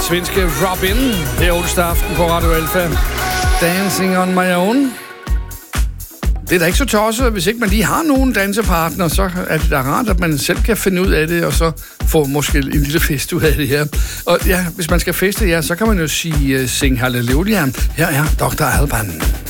svenske Robin. Det er onsdag aften på Radio Alfa. Dancing on my own. Det er da ikke så tosset, hvis ikke man lige har nogen dansepartner, så er det da rart, at man selv kan finde ud af det, og så få måske en lille fest ud af det her. Og ja, hvis man skal feste, ja, så kan man jo sige, sing halleluja. Her er Dr. Alban.